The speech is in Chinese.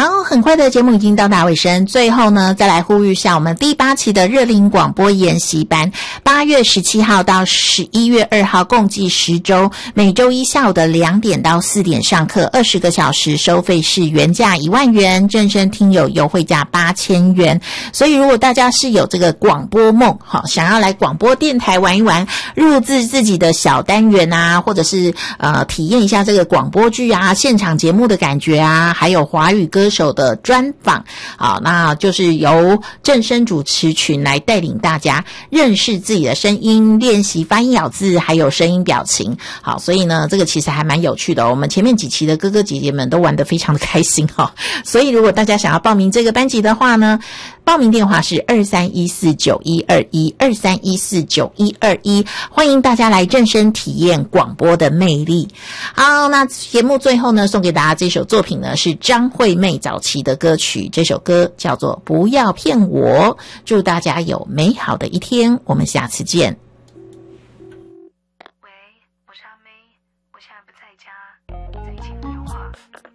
好，很快的节目已经到达尾声，最后呢，再来呼吁一下我们第8期的热龄广播研习班，8月17号到11月2号，共计10周，每周一下午的2点到4点上课，20个小时，收费是原价1万元，正声听友优惠价8000元。所以如果大家是有这个广播梦，想要来广播电台玩一玩，录制自己的小单元啊，或者是体验一下这个广播剧啊，现场节目的感觉啊，还有华语歌手的专访，好，那就是由正声主持群来带领大家认识自己的声音，练习发音咬字，还有声音表情。好，所以呢，这个其实还蛮有趣的哦。我们前面几期的哥哥姐姐们都玩得非常的开心哈。所以如果大家想要报名这个班级的话呢，报名电话是23149121，23149121，欢迎大家来正声体验广播的魅力。好，那节目最后呢，送给大家这首作品呢，是张惠妹早期的歌曲，这首歌叫做《不要骗我》。祝大家有美好的一天，我们下次见。 喂，我是阿妹，我现在不在家，在一起通话。